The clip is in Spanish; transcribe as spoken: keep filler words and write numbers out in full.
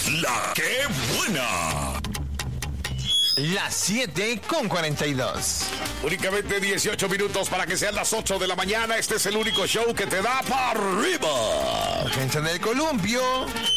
La que buena. Las siete con cuarenta y dos. Únicamente dieciocho minutos para que sean las ocho de la mañana. Este es el único show que te da para arriba. Gente del columpio.